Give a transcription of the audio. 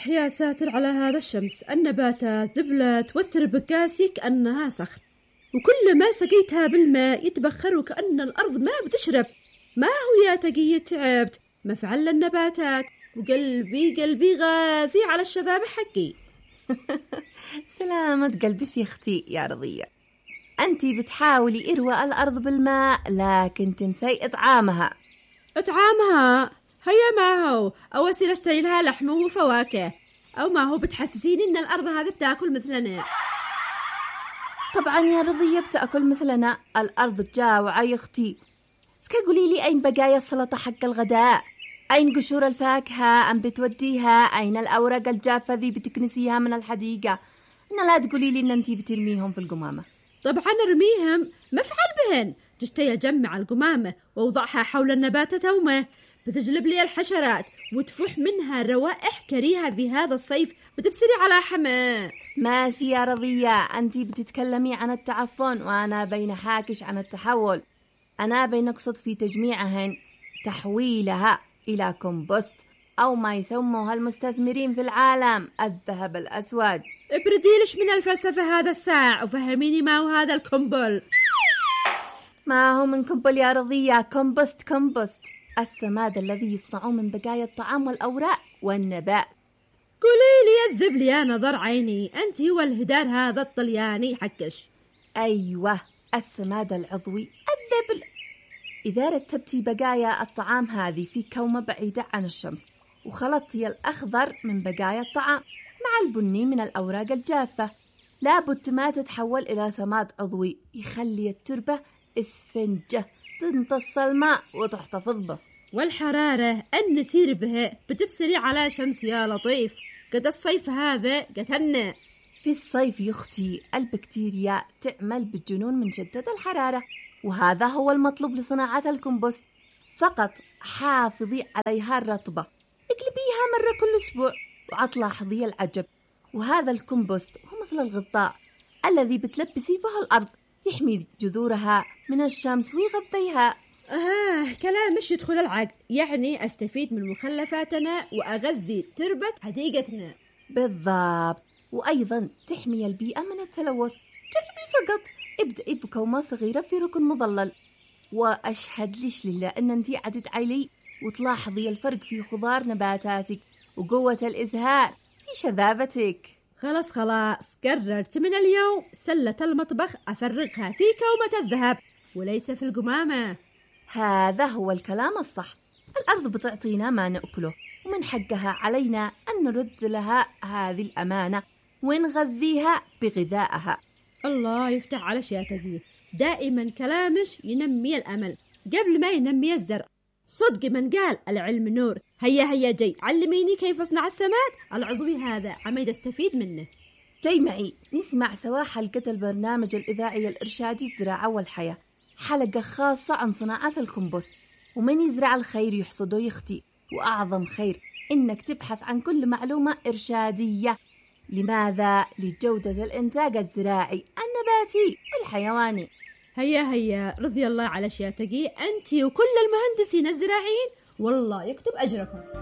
يا ساتر على هذا الشمس. النباتات ذبلت والتربة قاسي كأنها صخر، وكل ما سقيتها بالماء يتبخر وكأن الأرض ما بتشرب. ما هو يا تقي تعبت؟ مفعل النباتات، وقلبي غاثي على الشذاب حقي. سلامة قلبك يا أختي يا رضية، أنتي بتحاولي إروى الأرض بالماء لكن تنسي إطعامها. إطعامها؟ هيا ما هو أوسيل أشتري لها لحم وفواكه، أو ما هو بتحسسيني إن الأرض هذه بتاكل مثلنا؟ طبعا يا رضية بتأكل مثلنا، الأرض جاوعة يا أختي. سكا قولي لي أين بقايا السلطة حق الغداء؟ أين قشور الفاكهة أم بتوديها؟ أين الأوراق الجافة ذي بتكنسيها من الحديقة؟ إن لا تقولي لي إن أنتي بترميهم في القمامة. طبعا ارميهم، مفعل بهن. تشتي أجمع القمامة ووضعها حول النبات تومه، بتجلب لي الحشرات وتفح منها روائح كريهة في هذا الصيف، بتبصري على حمى. ماشي يا رضية، أنتي بتتكلمي عن التعفن وأنا بين حاكش عن التحول. أنا بنقصد في تجميعهن تحويلها إلى كومبوست، أو ما يسموها المستثمرين في العالم الذهب الأسود. ابرديلش من الفلسفة هذا الساعة وفهميني ما هو هذا الكمبل. ما هو من كمبل يا رضية، كومبوست السماد الذي يصنعون من بقايا الطعام والأوراق والنبات. قولي لي يذب لي يا نظر عيني، أنت هو الهدار هذا الطلياني حكش. أيوة، السماد العضوي الذبل. إذا رتبتي بقايا الطعام هذه في كومة بعيدة عن الشمس، وخلطتي الأخضر من بقايا الطعام مع البني من الأوراق الجافة، لابد ما تتحول إلى سماد عضوي يخلي التربة إسفنجة تمتص الماء وتحتفظ به. والحرارة أن نسير بها بتبصري على شمس يا لطيف. قد الصيف هذا قتلنا. في الصيف يا أختي البكتيريا تعمل بالجنون من شدة الحرارة، وهذا هو المطلوب لصناعة الكمبوست. فقط حافظي عليها الرطبة، اقلبيها مرة كل أسبوع وتلاحظي العجب. وهذا الكمبوست هو مثل الغطاء الذي بتلبسي به الأرض، يحمي جذورها من الشمس ويغذيها. كلام مش يدخل العقل، يعني أستفيد من مخلفاتنا وأغذي تربة حديقتنا. بالضبط، وأيضا تحمي البيئة من التلوث. جربي فقط، ابدأي بكومة صغيرة في ركن مظلل، وأشهد ليش لله أن أنتي عدد علي وتلاحظي الفرق في خضار نباتاتك وقوة الإزهار في شذابتك. خلاص قررت من اليوم سلة المطبخ أفرغها في كومة الذهب وليس في القمامة. هذا هو الكلام الصح. الأرض بتعطينا ما نأكله، ومن حقها علينا أن نرد لها هذه الأمانة ونغذيها بغذائها. الله يفتح على شياتك، دائما كلامش ينمي الأمل قبل ما ينمي الزرع. صدق من قال العلم نور. هيا جي علميني كيف أصنع السماد العضوي هذا، عميد استفيد منه. جاي معي نسمع سوا حلقة البرنامج الإذاعي الإرشادي الزراعة والحياة، حلقة خاصة عن صناعة الكمبوست. ومن يزرع الخير يحصده يا أختي، وأعظم خير إنك تبحث عن كل معلومة إرشادية. لماذا؟ لجودة الإنتاج الزراعي النباتي والحيواني. هيا رضي الله على شياتك أنت وكل المهندسين الزراعيين، والله يكتب أجركم.